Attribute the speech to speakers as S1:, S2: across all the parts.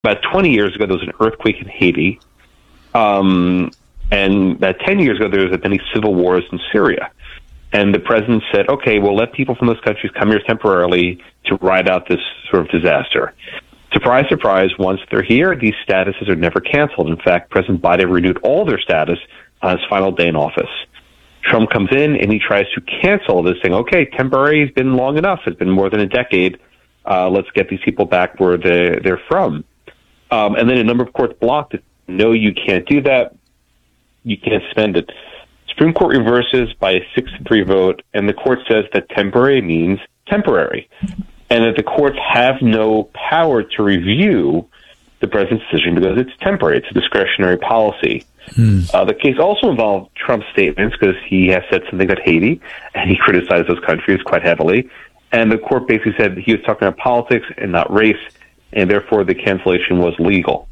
S1: about 20 years ago, there was an earthquake in Haiti. And about 10 years ago, there was many civil wars in Syria. And the president said, okay, we'll let people from those countries come here temporarily to ride out this sort of disaster. Surprise, surprise, once they're here, these statuses are never canceled. In fact, President Biden renewed all their status on his final day in office. Trump comes in and he tries to cancel this, saying, okay, temporary has been long enough. It's been more than a decade. Let's get these people back where they're from. And then a number of courts blocked it. No, you can't do that. You can't suspend it. Supreme Court reverses by a 6-3 vote, and the court says that temporary means temporary, and that the courts have no power to review the president's decision because it's temporary. It's a discretionary policy. The case also involved Trump's statements because he has said something about Haiti, and he criticized those countries quite heavily. And the court basically said he was talking about politics and not race, and therefore the cancellation was legal.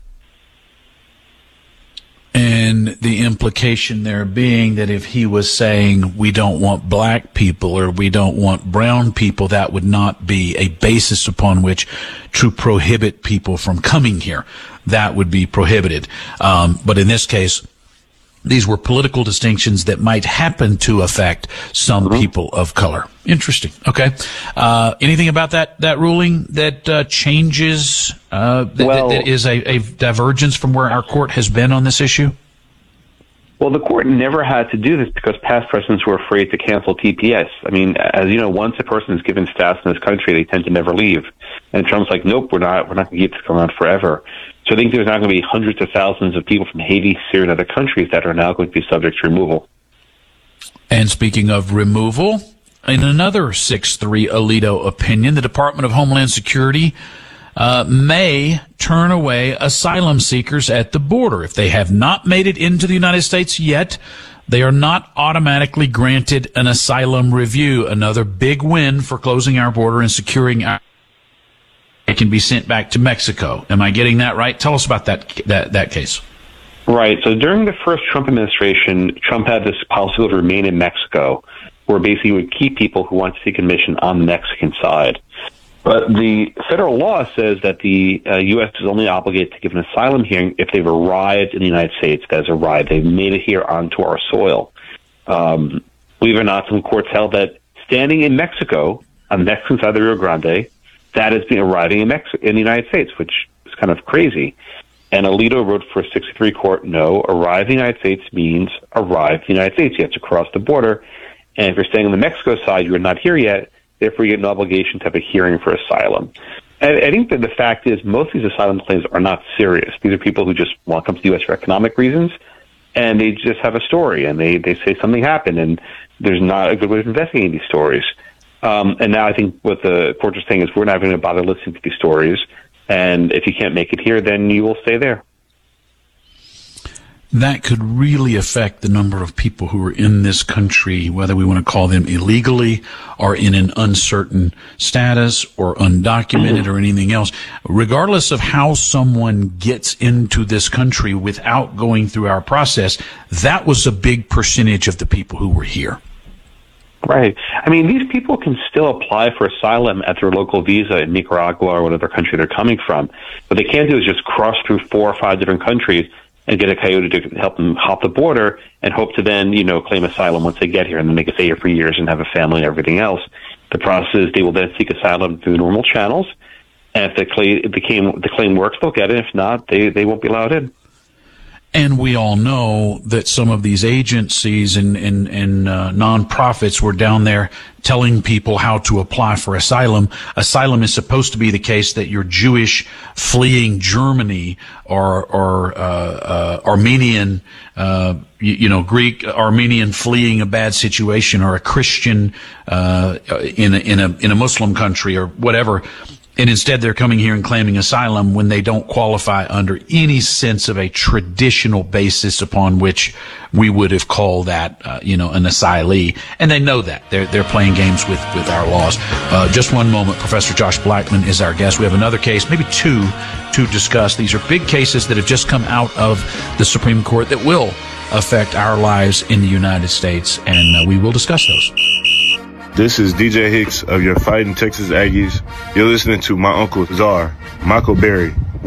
S2: And the implication there being that if he was saying we don't want black people or we don't want brown people, that would not be a basis upon which to prohibit people from coming here. That would be prohibited. But in this case, these were political distinctions that might happen to affect some people of color. Interesting. Okay. Anything about that ruling that changes, that is a divergence from where our court has been on this issue?
S1: Well, the court never had to do this because past presidents were afraid to cancel TPS. I mean, as you know, once a person is given status in this country, they tend to never leave. And Trump's like, nope, we're not going to keep this going on forever. So I think there's not going to be hundreds of thousands of people from Haiti, Syria, and other countries that are now going to be subject to removal.
S2: And speaking of removal, in another 6-3 Alito opinion, the Department of Homeland Security may turn away asylum seekers at the border. If they have not made it into the United States yet, they are not automatically granted an asylum review. Another big win for closing our border and securing our it can be sent back to Mexico. Am I getting that right? Tell us about that case.
S1: Right. So during the first Trump administration, Trump had this policy to remain in Mexico, where basically he would keep people who want to seek admission on the Mexican side. But the federal law says that the U.S. is only obligated to give an asylum hearing if they've arrived in the United States. That has arrived. They've made it here onto our soil. Believe it or not, some courts held that standing in Mexico, on the Mexican side of the Rio Grande, that has been arriving in the United States, which is kind of crazy. And Alito wrote for a 6-3 court, no, arrive in the United States means arrive in the United States. You have to cross the border. And if you're staying on the Mexico side, you're not here yet. Therefore, you get an obligation to have a hearing for asylum. And I think that the fact is most of these asylum claims are not serious. These are people who just want to come to the U.S. for economic reasons, and they just have a story, and they say something happened, and there's not a good way of investigating these stories. And now I think what the court is saying is we're not going to bother listening to these stories, and if you can't make it here, then you will stay there.
S2: That could really affect the number of people who are in this country, whether we want to call them illegally or in an uncertain status or undocumented or anything else. Regardless of how someone gets into this country without going through our process, that was a big percentage of the people who were here.
S1: Right. I mean, these people can still apply for asylum at their local visa in Nicaragua or whatever country they're coming from. What they can't do is just cross through 4 or 5 different countries and get a coyote to help them hop the border and hope to then, claim asylum once they get here and then they can stay here for years and have a family and everything else. The process is they will then seek asylum through normal channels, and if the claim works, they'll get it. If not, they won't be allowed in.
S2: And we all know that some of these agencies and nonprofits were down there telling people how to apply for asylum. Asylum is supposed to be the case that you're Jewish fleeing Germany or Armenian, Greek Armenian fleeing a bad situation, or a Christian in a Muslim country or whatever. And instead they're coming here and claiming asylum when they don't qualify under any sense of a traditional basis upon which we would have called that, an asylee. And they know that. They're playing games with our laws. Just one moment. Professor Josh Blackman is our guest. We have another case, maybe two, to discuss. These are big cases that have just come out of the Supreme Court that will affect our lives in the United States, and we will discuss those.
S3: This is DJ Hicks of your Fighting Texas Aggies. You're listening to my Uncle Czar, Michael Berry,